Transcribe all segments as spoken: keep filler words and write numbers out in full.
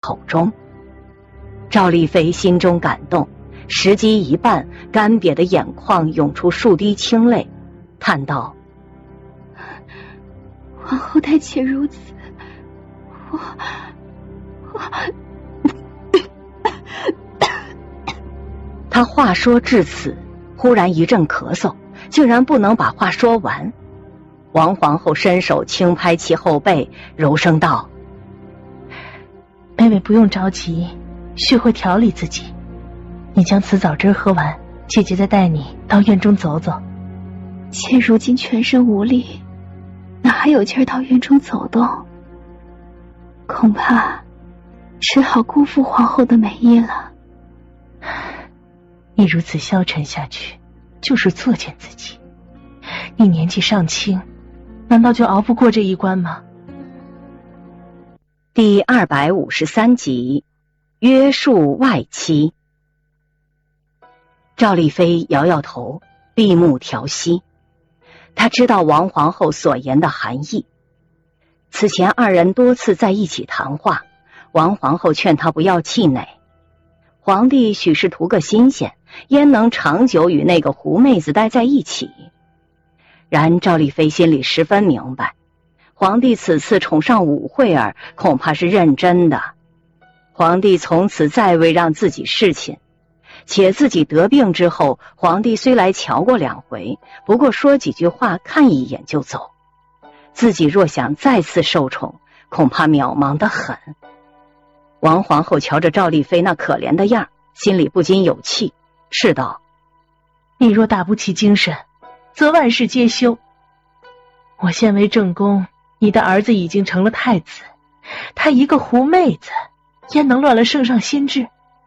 口中。赵丽妃心中感动，时机一半，干瘪的眼眶涌出数滴清泪，叹道： 皇后待妾如此，我我他话说至此，忽然一阵咳嗽，竟然不能把话说完。王皇后伸手轻拍其后背，柔声道： 妹妹不用着急，学会调理自己。你将此枣汁喝完，姐姐再带你到院中走走。 妾如今全身无力，哪还有劲儿到院中走动？恐怕只好辜负皇后的美意了。 你如此消沉下去，就是作践自己。你年纪尚轻，难道就熬不过这一关吗？ 第二百五十三集，约束外戚。赵丽妃摇摇头，闭目调息。她知道王皇后所言的含义。此前二人多次在一起谈话，王皇后劝她不要气馁。皇帝许是图个新鲜，焉能长久与那个狐妹子待在一起？然赵丽妃心里十分明白，皇帝此次宠上武惠儿，恐怕是认真的。皇帝从此再未让自己侍寝，且自己得病之后，皇帝虽来瞧过两回，不过说几句话，看一眼就走。自己若想再次受宠，恐怕渺茫得很。王皇后瞧着赵丽妃那可怜的样，心里不禁有气，斥道： 你若打不起精神，则万事皆休。我现为正宫，你的儿子已经成了太子，他一个狐妹子，焉能乱了圣上心智？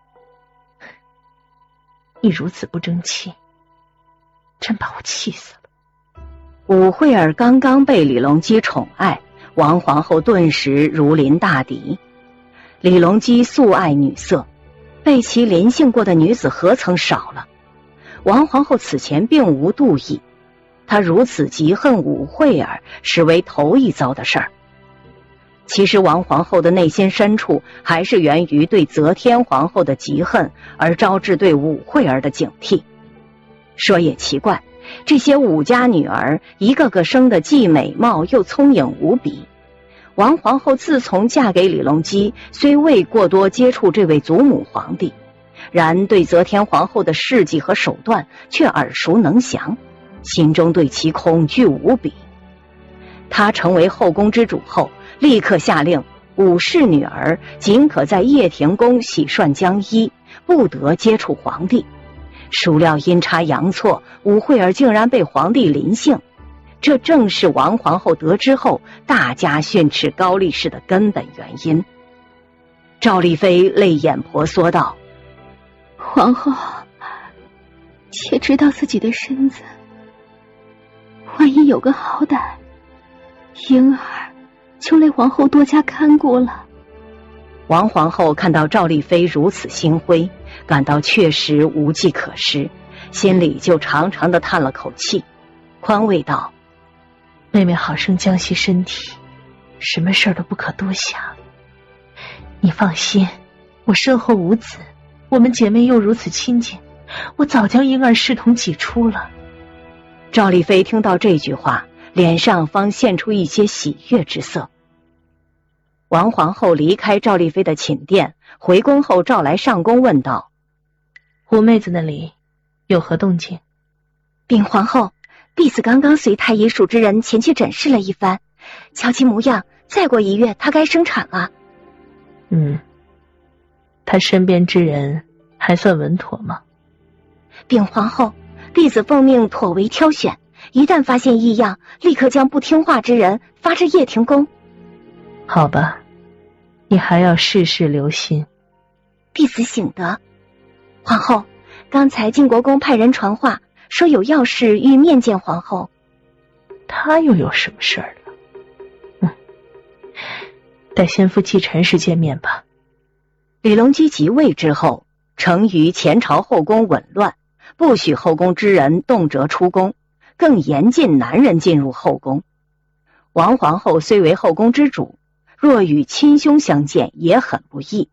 你如此不争气，真把我气死了。 武惠儿刚刚被李隆基宠爱，王皇后顿时如临大敌。李隆基素爱女色，被其临幸过的女子何曾少了？王皇后此前并无妒意，她如此嫉恨武惠儿，实为头一遭的事儿。其实王皇后的内心深处，还是源于对则天皇后的嫉恨，而招致对武惠儿的警惕。说也奇怪，这些武家女儿一个个生得既美貌又聪颖无比。王皇后自从嫁给李隆基，虽未过多接触这位祖母皇帝，然对则天皇后的事迹和手段却耳熟能详，心中对其恐惧无比。她成为后宫之主后，立刻下令武氏女儿仅可在掖庭宫洗涮将衣，不得接触皇帝。孰料阴差阳错，武惠儿竟然被皇帝临幸，这正是王皇后得知后大加训斥高力士的根本原因。赵丽妃泪眼婆娑道： 皇后，妾知道自己的身子，万一有个好歹，婴儿就累皇后多加看顾了。 王皇后看到赵丽妃如此心灰，感到确实无计可施，心里就长长的叹了口气，宽慰道： 妹妹好生将息身体，什么事儿都不可多想。你放心，我身后无子，我们姐妹又如此亲近，我早将婴儿视同己出了。 赵丽妃听到这句话，脸上方现出一些喜悦之色。王皇后离开赵丽妃的寝殿，回宫后召来上宫问道： 狐妹子那里有何动静？ 禀皇后，弟子刚刚随太医署之人前去诊视了一番，瞧其模样，再过一月她该生产了。 嗯，她身边之人还算稳妥吗？ 禀皇后，弟子奉命妥为挑选，一旦发现异样，立刻将不听话之人发至掖庭宫。 好吧，你还要事事留心。 弟子醒得。皇后，刚才靖国公派人传话，说有要事欲面见皇后。 他又有什么事儿了？嗯，待先夫继承时见面吧。 李隆基即位之后，诚于前朝后宫紊乱，不许后宫之人动辄出宫，更严禁男人进入后宫。王皇后虽为后宫之主，若与亲兄相见也很不易。